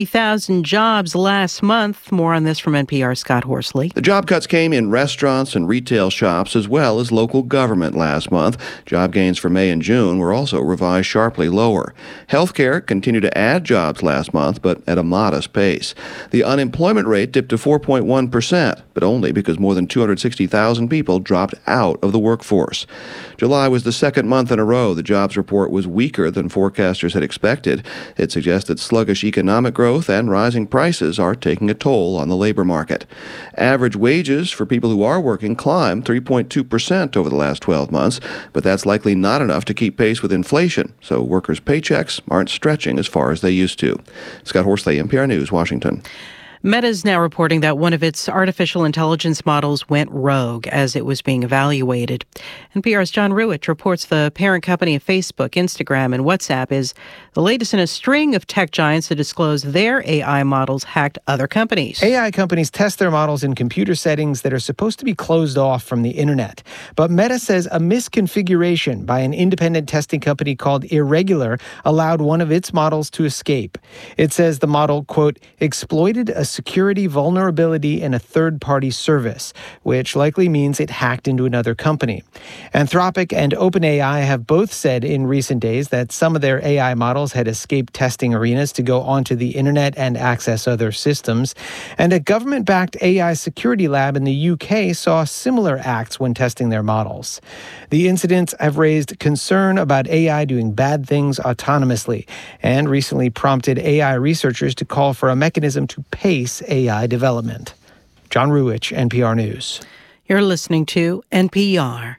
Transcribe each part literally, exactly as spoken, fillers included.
thousand jobs last month. More on this from N P R's Scott Horsley. The job cuts came in restaurants and retail shops as well as local government last month. Job gains for May and June were also revised sharply lower. Healthcare continued to add jobs last month, but at a modest pace. The unemployment rate dipped to four point one percent, but only because more than two hundred sixty thousand people dropped out of the workforce. July was the second month in a row the jobs report was weaker than forecasters had expected. It suggests that sluggish economic growth and rising prices are taking a toll on the labor market. Average wages for people who are working climbed three point two percent over the last twelve months, but that's likely not enough to keep pace with inflation, so workers' paychecks aren't stretching as far as they used to. Scott Horsley, N P R News, Washington. Meta is now reporting that one of its artificial intelligence models went rogue as it was being evaluated. N P R's John Ruwitch reports the parent company of Facebook, Instagram, and WhatsApp is the latest in a string of tech giants to disclose their A I models hacked other companies. A I companies test their models in computer settings that are supposed to be closed off from the internet. But Meta says a misconfiguration by an independent testing company called Irregular allowed one of its models to escape. It says the model, quote, exploited a security vulnerability in a third-party service, which likely means it hacked into another company. Anthropic and OpenAI have both said in recent days that some of their A I models had escaped testing arenas to go onto the internet and access other systems. And a government-backed A I security lab in the U K saw similar acts when testing their models. The incidents have raised concern about A I doing bad things autonomously and recently prompted A I researchers to call for a mechanism to pace A I development. John Ruwitch, N P R News. You're listening to N P R.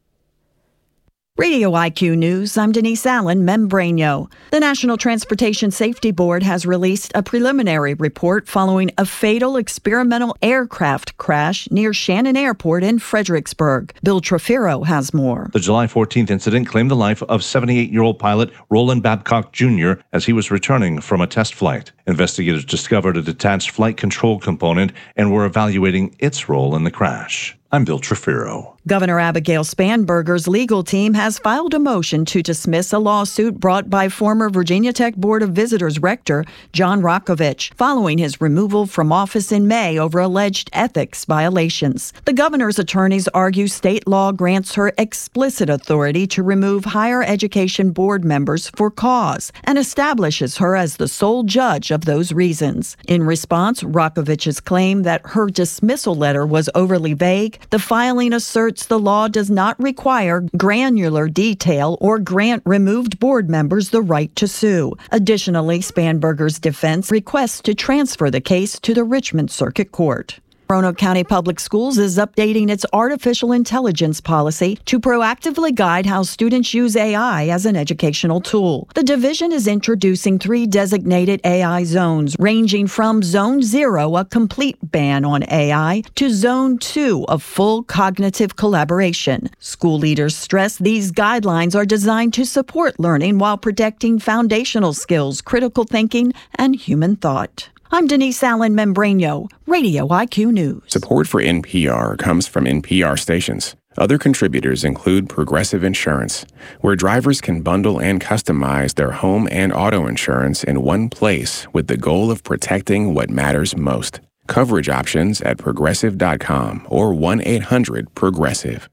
Radio I Q News, I'm Denise Allen, Membranio. The National Transportation Safety Board has released a preliminary report following a fatal experimental aircraft crash near Shannon Airport in Fredericksburg. Bill Trefiro has more. The July fourteenth incident claimed the life of seventy-eight-year-old pilot Roland Babcock Junior as he was returning from a test flight. Investigators discovered a detached flight control component and were evaluating its role in the crash. I'm Bill Trefiro. Governor Abigail Spanberger's legal team has filed a motion to dismiss a lawsuit brought by former Virginia Tech Board of Visitors rector John Rakovich following his removal from office in May over alleged ethics violations. The governor's attorneys argue state law grants her explicit authority to remove higher education board members for cause and establishes her as the sole judge of those reasons. In response, Rakovich's claim that her dismissal letter was overly vague. The filing asserts the law does not require granular detail or grant removed board members the right to sue. Additionally, Spanberger's defense requests to transfer the case to the Richmond Circuit Court. Roanoke County Public Schools is updating its artificial intelligence policy to proactively guide how students use A I as an educational tool. The division is introducing three designated A I zones, ranging from Zone Zero, a complete ban on A I, to Zone Two, of full cognitive collaboration. School leaders stress these guidelines are designed to support learning while protecting foundational skills, critical thinking, and human thought. I'm Denise Allen Membranio, Radio I Q News. Support for N P R comes from N P R stations. Other contributors include Progressive Insurance, where drivers can bundle and customize their home and auto insurance in one place with the goal of protecting what matters most. Coverage options at progressive dot com or one eight hundred progressive.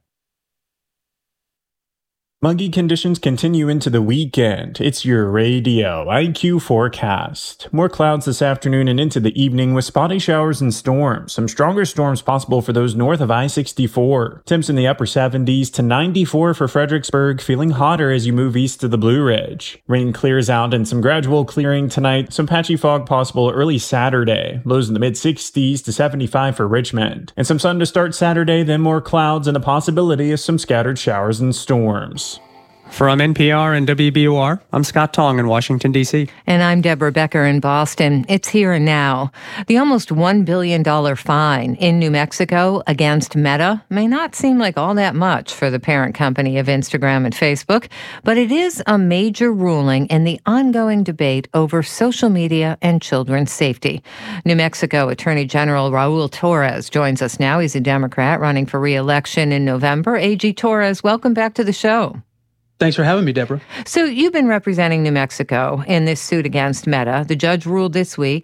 Muggy conditions continue into the weekend. It's your Radio I Q forecast. More clouds this afternoon and into the evening with spotty showers and storms. Some stronger storms possible for those north of I sixty-four. Temps in the upper seventies to ninety-four for Fredericksburg, feeling hotter as you move east to the Blue Ridge. Rain clears out and some gradual clearing tonight. Some patchy fog possible early Saturday. Lows in the mid sixties to seventy-five for Richmond. And some sun to start Saturday, then more clouds and a possibility of some scattered showers and storms. From N P R and W B O R, I'm Scott Tong in Washington, D C And I'm Deborah Becker in Boston. It's here and now. The almost one billion dollars fine in New Mexico against Meta may not seem like all that much for the parent company of Instagram and Facebook, but it is a major ruling in the ongoing debate over social media and children's safety. New Mexico Attorney General Raul Torres joins us now. He's a Democrat running for re-election in November. A G Torres, welcome back to the show. Thanks for having me, Deborah. So you've been representing New Mexico in this suit against Meta. The judge ruled this week